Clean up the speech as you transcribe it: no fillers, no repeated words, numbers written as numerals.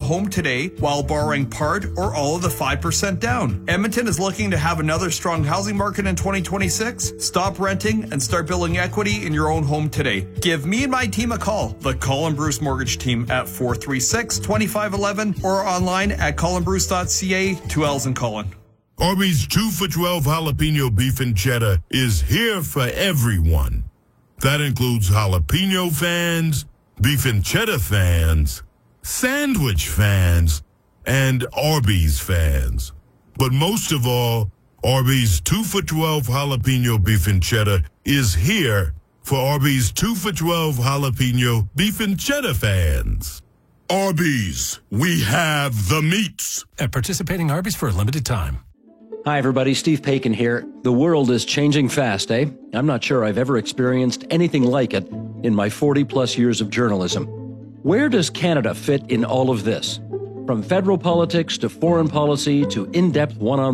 home today while borrowing part or all of the 5% down. Edmonton is looking to have another strong housing market in 2026. Stop renting and start building equity in your own home today. Give me and my team a call, the Colin Bruce Mortgage Team, at 436-2511 or online at colinbruce.ca. 2 L's in Colin. Arby's 2 for $12 jalapeno beef and cheddar is here for everyone. That includes jalapeno fans, beef and cheddar fans, sandwich fans, and Arby's fans. But most of all, Arby's 2 for $12 jalapeno beef and cheddar is here for Arby's 2 for $12 jalapeno beef and cheddar fans. Arby's, we have the meats. At participating Arby's for a limited time. Hi, everybody. Steve Paikin here. The world is changing fast, eh? I'm not sure I've ever experienced anything like it in my 40-plus years of journalism. Where does Canada fit in all of this? From federal politics to foreign policy to in-depth one-on-one